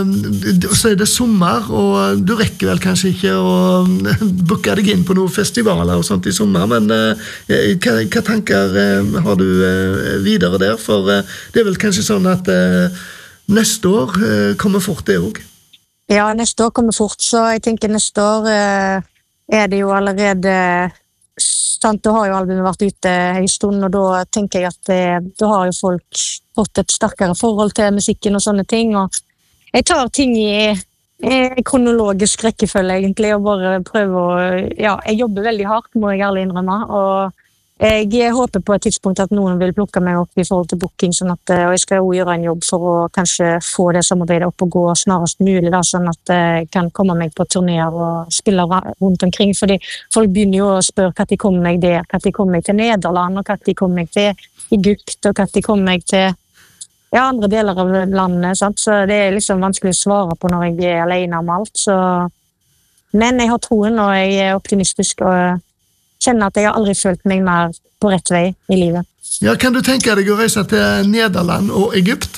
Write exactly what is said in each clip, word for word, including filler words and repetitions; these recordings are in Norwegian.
så er det sommer, og du rekker vel kanskje ikke å booke deg inn på noen festivaler og sånt i sommer, men hva, hva tanker har du videre der? For det er vel kanskje sånn at neste år kommer fort det også? Ja, neste år kommer fort, så jeg tenker neste år er det jo allerede sant, da har jo albumet vært ute en stund, og da tenker jeg at da har jo folk fått et sterkere forhold til musikken og sånne ting, og jeg tar ting i, i kronologisk rekkefølge egentlig, og bare prøver å, ja, jeg jobber veldig hardt, må jeg ærlig innrømme, og jeg håper på et tidspunkt at noen vil plukke meg opp i forhold til booking, sånn at, og jeg skal jo gjøre en jobb for å kanskje få det samarbeidet opp og gå snarest mulig, da, sånn at jeg kan komme meg på turnéer og spille rundt omkring, fordi folk begynner jo å spørre hva de kommer meg der, hva de kommer meg til Nederland, og hva de kommer meg til Egypt, og hva de kommer meg til ja, andre deler av landet, sant? Så det er liksom vanskelig å svare på når jeg er alene om alt, så men jeg har troen, og jeg er optimistisk, og kjenner at jeg har aldri følt meg mer på rett vei i livet. Ja, kan du tenke deg å reise til Nederland og Egypt?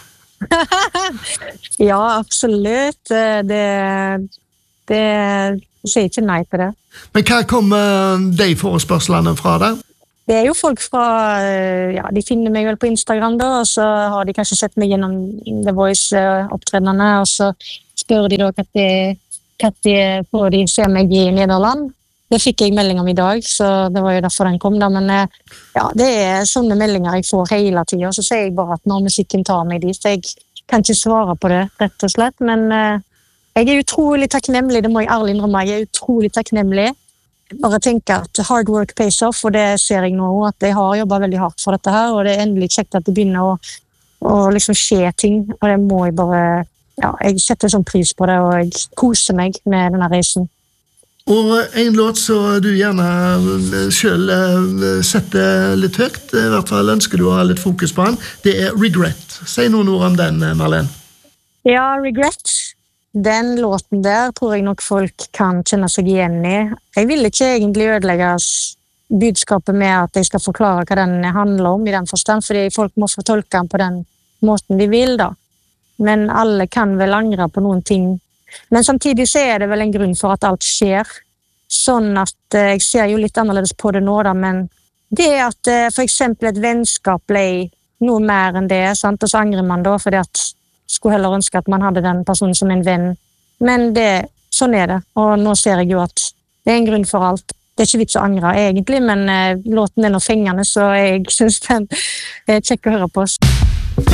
Ja, absolutt. Det, det sier ikke nei til det. Men hva kommer de forespørslene fra da? Det er jo folk fra, ja, de finner meg vel på Instagram da, og så har de kanskje sett meg gjennom The Voice-opptredene, og så spør de da hva de, hva de får de se meg i Nederland. Det fikk jeg melding om i dag, så det var jo derfor den kom da, men ja, det er sånne meldinger jeg får hele tiden, og så sier jeg bare at når musikken tar meg dit, så jeg kan ikke svare på det, rett og slett, men jeg er utrolig takknemlig, det må jeg ærlig innrømme, jeg er utrolig takknemlig. Bare tenke at hard work pays off, og det ser jeg nå, at jeg har jobbet veldig hardt for dette her, og det er endelig kjekt at det begynner å, å liksom skje ting, og det må jeg bare, ja, jeg setter sånn pris på det, og jeg koser meg med denne reisen. Og en låt så du gjerne selv setter litt høyt, i hvert fall ønsker du å ha litt fokus på den, det er Regret. Si noen ord om den, Marlene. Ja, Regret. Den låten der tror jeg nok folk kan kjenne seg igjen i. Jeg vil ikke egentlig ødelegge budskapet med at jeg skal forklare hva den handler om i den forstand, fordi folk må fortolke den på den måten de vil da. Men alle kan vel angre på noen ting. Men samtidig så er det vel en grunn for at alt skjer. Sånn at jeg ser jo litt annerledes på det nå da, men det er at for eksempel et vennskap ble noe mer enn det, sant? Og så angrer man da, fordi at skulle heller ønske at man hadde den personen som en venn. Men det, sånn er det. Og nå ser jeg jo at det er en grunn for alt. Det er ikke vits å angre egentlig, men eh, låten er nå fengende, så jeg synes den er kjekk å høre på.